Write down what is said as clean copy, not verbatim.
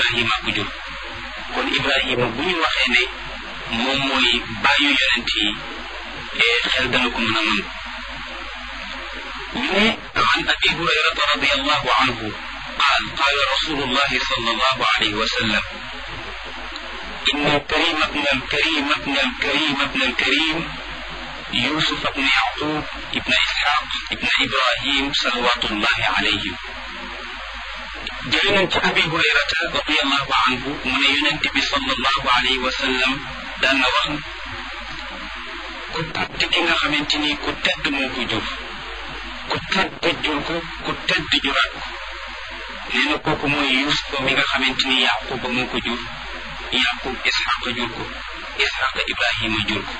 Ibrahima ko jur kon Ibrahima bu ñu waxee ne moom mooy bàyyu yonent yi xel dana ko mën a mën ñu ne an Abi Hurayrata radiyallahu anhu qaal qaala rasulullahi sallallahu alayhi wa sallam inna al-karima ibna al-karima ibna al-karima ibna al-karim Yusuf ibn Yaqub ibn Ishaq ibn Ibrahim salawatullahi alayhim jëlee nañ ci Abi Hurayrata radiyallahu anhu mu ne yonent bi sallallahu alayhi wa sallam daan na wax ku tedd ki nga xamante ni ku tedd moo ko jur ku tedd jur ko ku tedd juraat ko nee na kooku mooy Yusuf mi nga xamante ni Yaquba moo ko jur Yaqub Ishaq jur ko Ishaq Ibrahima jur ko